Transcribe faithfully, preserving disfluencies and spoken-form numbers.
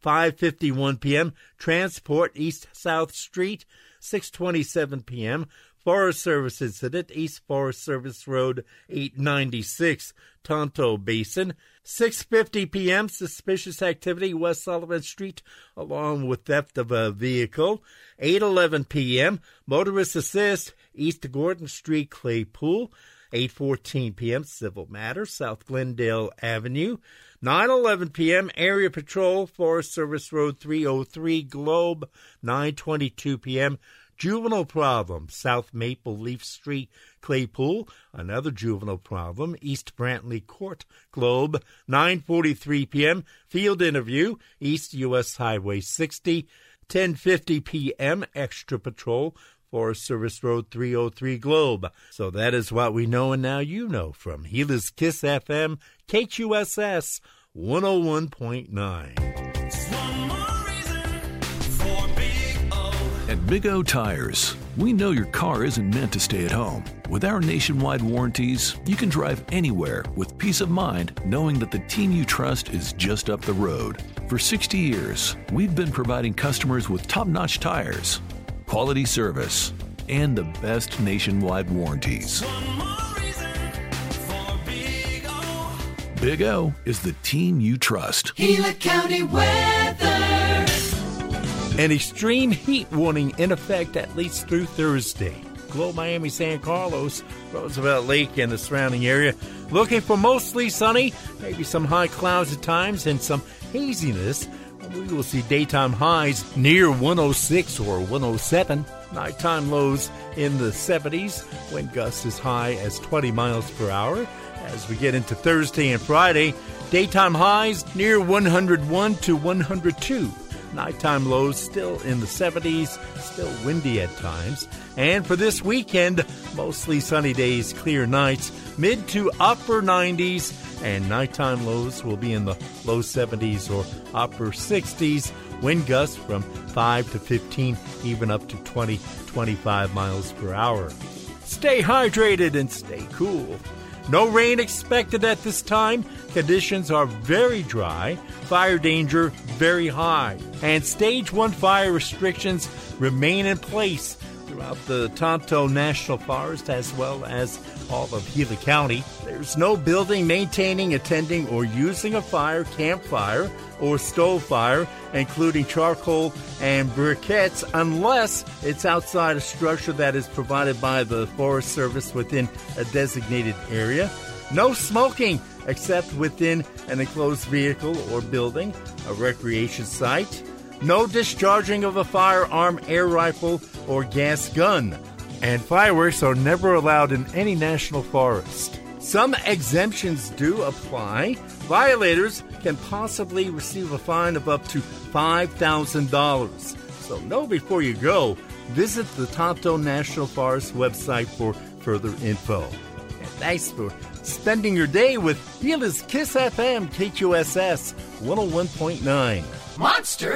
five fifty-one p.m. Transport, East-South Street, six twenty-seven p.m. Forest Service incident, East Forest Service Road, eight ninety-six, Tonto Basin. six fifty p.m. Suspicious activity, West Sullivan Street, along with theft of a vehicle. eight eleven p.m. Motorist assist, East Gordon Street, Claypool. eight fourteen p.m. Civil matter, South Glendale Avenue. nine eleven p.m. Area Patrol, Forest Service Road three oh three, Globe. nine twenty-two p.m. Juvenile problem, South Maple Leaf Street, Claypool. Another juvenile problem, East Brantley Court, Globe. nine forty-three p.m. Field interview, East U S Highway sixty. ten fifty p.m. Extra patrol, Forest Service Road three oh three, Globe. So that is what we know, and now you know from Gila's Kiss F M, K Q U S S one oh one point nine. At Big O Tires, we know your car isn't meant to stay at home. With our nationwide warranties, you can drive anywhere with peace of mind knowing that the team you trust is just up the road. For sixty years, we've been providing customers with top-notch tires, quality service, and the best nationwide warranties. Big O is the team you trust. Gila County weather. An extreme heat warning in effect at least through Thursday. Globe, Miami, San Carlos, Roosevelt Lake, and the surrounding area. Looking for mostly sunny, maybe some high clouds at times, and some haziness. We will see daytime highs near one oh six or one oh seven. Nighttime lows in the seventies. Wind gusts as high as twenty miles per hour. As we get into Thursday and Friday, daytime highs near one oh one to one oh two. Nighttime lows still in the seventies, still windy at times. And for this weekend, mostly sunny days, clear nights, mid to upper nineties, and nighttime lows will be in the low seventies or upper sixties. Wind gusts from five to fifteen, even up to twenty, twenty-five miles per hour. Stay hydrated and stay cool. No rain expected at this time. Conditions are very dry. Fire danger very high. And stage one fire restrictions remain in place throughout the Tonto National Forest as well as all of Gila County. There's no building, maintaining, attending, or using a fire, campfire, or stove fire, including charcoal and briquettes, unless it's outside a structure that is provided by the Forest Service within a designated area. No smoking except within an enclosed vehicle or building, a recreation site. No discharging of a firearm, air rifle, or gas gun. And fireworks are never allowed in any national forest. Some exemptions do apply. Violators can possibly receive a fine of up to five thousand dollars. So know before you go. Visit the Tonto National Forest website for further info. And thanks for spending your day with Gila's Kiss F M, K Q U S S one oh one point nine. Monster